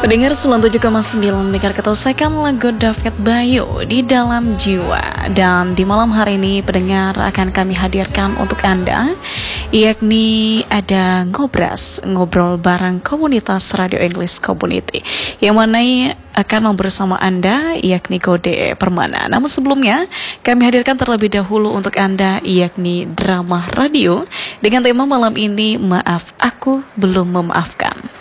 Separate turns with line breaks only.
Pendengar 97,9 MHz selesaikan lagu David Bayu di dalam jiwa. Dan di malam hari ini pendengar akan kami hadirkan untuk Anda, yakni ada Ngobras, ngobrol bareng komunitas Radio English Community, yang mana akan bersama Anda yakni Kode Permana. Namun sebelumnya kami hadirkan terlebih dahulu untuk Anda yakni drama radio dengan tema malam ini Maaf Aku Belum Memaafkan.